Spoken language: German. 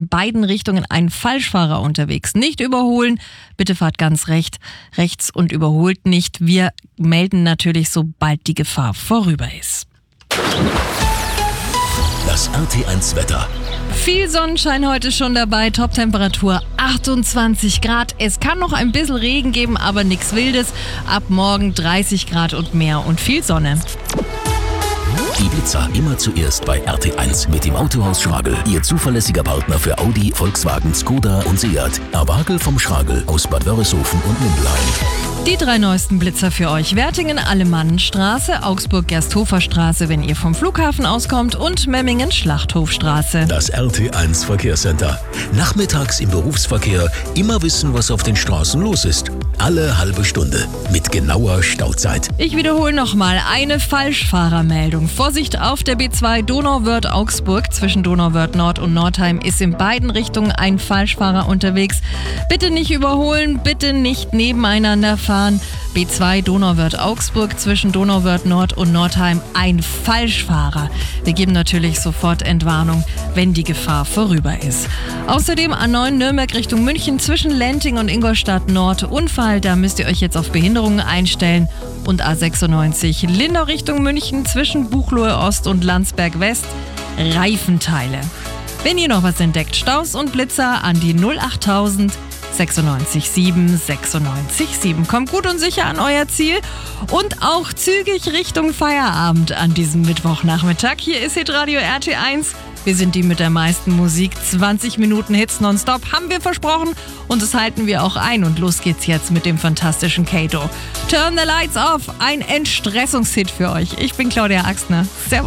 beiden Richtungen ein Falschfahrer unterwegs. Nicht überholen, bitte fahrt ganz rechts und überholt nicht. Wir melden natürlich, sobald die Gefahr vorüber ist. Das RT1 Wetter. Viel Sonnenschein heute schon dabei, Toptemperatur 28 Grad. Es kann noch ein bisschen Regen geben, aber nichts Wildes. Ab morgen 30 Grad und mehr und viel Sonne. Die Blitzer immer zuerst bei RT1 mit dem Autohaus Schragel. Ihr zuverlässiger Partner für Audi, Volkswagen, Skoda und Seat. Erwagel vom Schragel aus Bad Wörishofen und Mindelheim. Die 3 neuesten Blitzer für euch. Wertingen Alemannenstraße, Augsburg Gersthoferstraße, wenn ihr vom Flughafen auskommt, und Memmingen Schlachthofstraße. Das RT1 Verkehrscenter. Nachmittags im Berufsverkehr immer wissen, was auf den Straßen los ist. Alle halbe Stunde mit genauer Stauzeit. Ich wiederhole nochmal eine Falschfahrermeldung. Vorsicht auf der B2 Donauwörth-Augsburg. Zwischen Donauwörth Nord und Nordheim ist in beiden Richtungen ein Falschfahrer unterwegs. Bitte nicht überholen, bitte nicht nebeneinander fahren. B2 Donauwörth-Augsburg, zwischen Donauwörth Nord und Nordheim ein Falschfahrer. Wir geben natürlich sofort Entwarnung, wenn die Gefahr vorüber ist. Außerdem A9 Nürnberg Richtung München zwischen Lenting und Ingolstadt Nord Unfall. Da müsst ihr euch jetzt auf Behinderungen einstellen. Und A96 Lindau Richtung München zwischen Buchloe Ost und Landsberg West Reifenteile. Wenn ihr noch was entdeckt, Staus und Blitzer an die 08000 96 7 96 7. Kommt gut und sicher an euer Ziel und auch zügig Richtung Feierabend an diesem Mittwochnachmittag. Hier ist Hitradio RT1. Wir sind die mit der meisten Musik. 20 Minuten Hits nonstop haben wir versprochen und das halten wir auch ein. Und los geht's jetzt mit dem fantastischen Kato. Turn the Lights Off, ein Entstressungshit für euch. Ich bin Claudia Axtner. Servus.